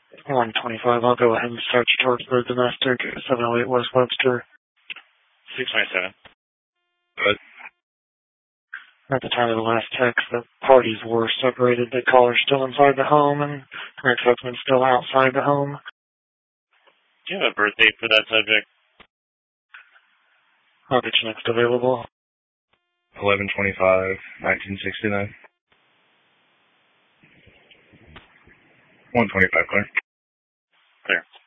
125, I'll go ahead and start you towards the domestic, 708 West Webster. 627. Good. At the time of the last text, the parties were separated. The caller's still inside the home, and her ex-husband's still outside the home. Do you have a birth date for that subject? I'll get you next available. 11/25/1969. 125, clear. Clear.